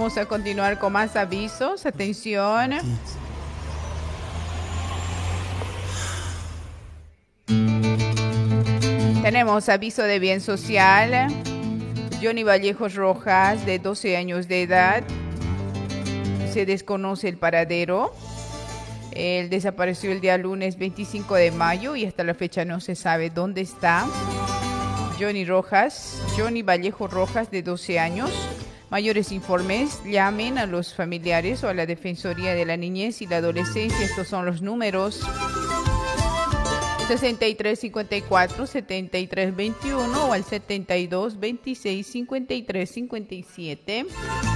Vamos a continuar con más avisos. Atención. Tenemos aviso de bien social. Johnny Vallejos Rojas, de 12 años de edad. Se desconoce el paradero. Él desapareció el día lunes 25 de mayo y hasta la fecha no se sabe dónde está. Johnny Vallejo Rojas, de 12 años. Mayores informes, llamen a los familiares o a la Defensoría de la Niñez y la Adolescencia. Estos son los números: 6354 7321 o al 7226 5357.